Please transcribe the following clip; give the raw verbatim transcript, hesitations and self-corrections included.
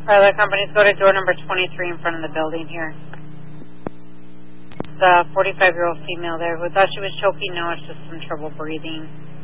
Other companies, go to door number twenty-three in front of the building here. The forty-five-year-old female there who thought she was choking. No, it's just some trouble breathing.